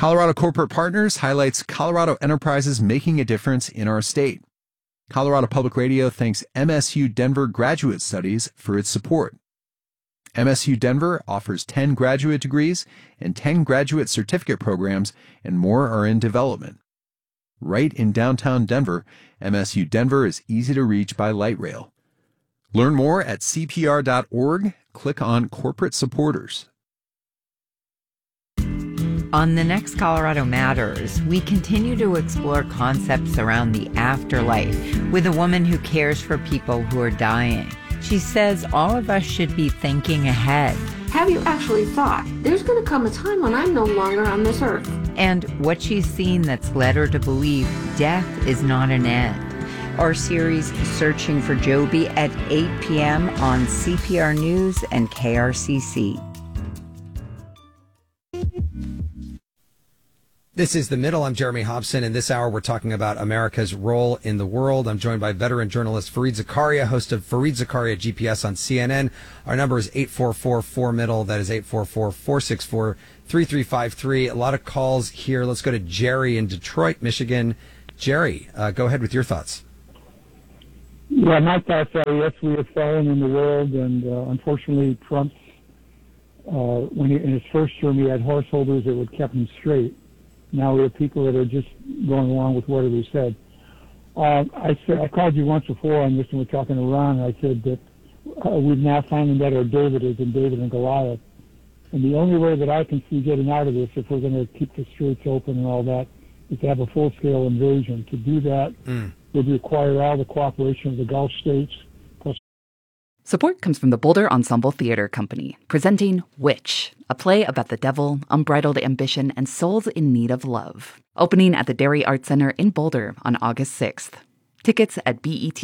Colorado Corporate Partners highlights Colorado enterprises making a difference in our state. Colorado Public Radio thanks MSU Denver Graduate Studies for its support. MSU Denver offers 10 graduate degrees and 10 graduate certificate programs, and more are in development. Right in downtown Denver, MSU Denver is easy to reach by light rail. Learn more at cpr.org. Click on Corporate Supporters. On the next Colorado Matters, we continue to explore concepts around the afterlife with a woman who cares for people who are dying. She says all of us should be thinking ahead. Have you actually thought there's going to come a time when I'm no longer on this earth? And what she's seen that's led her to believe death is not an end. Our series, Searching for Joby, at 8 p.m. on CPR News and KRCC. This is The Middle. I'm Jeremy Hobson, and this hour we're talking about America's role in the world. I'm joined by veteran journalist Fareed Zakaria, host of Fareed Zakaria GPS on CNN. Our number is 844-4MIDDLE. That is 844-464-3353. A lot of calls here. Let's go to Jerry in Detroit, Michigan. Jerry, go ahead with your thoughts. Yeah, my thoughts are, yes, we have fallen in the world, and unfortunately Trump's, in his first term, he had horse holders that would kept him straight. Now we have people that are just going along with whatever he said. I called you once before on this, and we're talking to Ron. I said that we've now finally met our David as in David and Goliath. And the only way that I can see getting out of this, if we're going to keep the streets open and all that, is to have a full-scale invasion. To do that would require all the cooperation of the Gulf states. Support comes from the Boulder Ensemble Theater Company, presenting Witch, a play about the devil, unbridled ambition, and souls in need of love. Opening at the Dairy Arts Center in Boulder on August 6th. Tickets at BET.